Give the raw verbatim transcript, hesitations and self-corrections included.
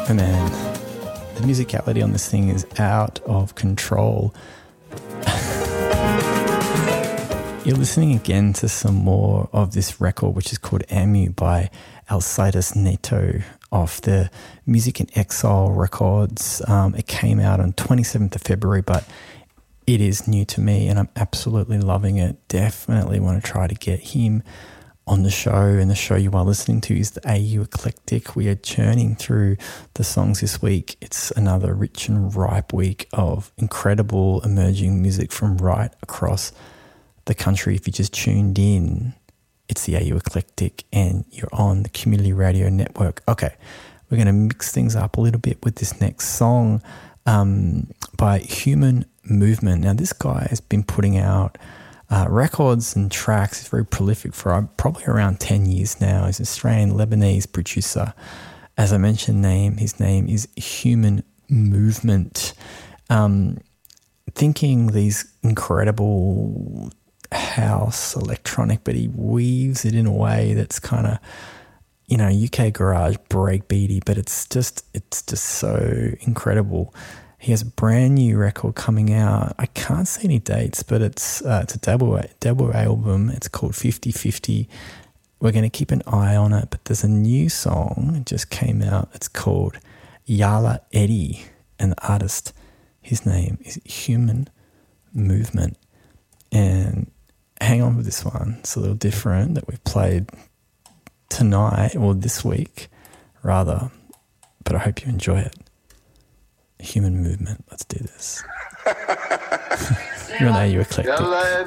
And man, the musicality on this thing is out of control. You're listening again to some more of this record, which is called Amu by Alcides Neto off the Music in Exile records. Um, it came out on twenty-seventh of February, but it is new to me and I'm absolutely loving it. Definitely want to try to get him on the show, and the show you are listening to is the A U Eclectic. We are churning through the songs this week. It's another rich and ripe week of incredible emerging music from right across the country. If you just tuned in, it's the A U Eclectic and you're on the Community Radio Network. Okay, we're going to mix things up a little bit with this next song um, by Human Movement. Now, this guy has been putting out uh, records and tracks. He's very prolific for uh, probably around ten years now. He's an Australian Lebanese producer. As I mentioned, name his name is Human Movement. Um, thinking these incredible house electronic, but he weaves it in a way that's kind of, you know, U K garage breakbeaty, but it's just it's just so incredible. He has a brand new record coming out. I can't see any dates, but it's uh, it's a double double album. It's called fifty fifty. We're going to keep an eye on it, but there's a new song that just came out. It's called Yala Eddie, and the artist, his name is Human Movement. And hang on with this one. It's a little different that we've played tonight, or this week rather, but I hope you enjoy it. Human Movement. Let's do this. You're an A U Eclectic.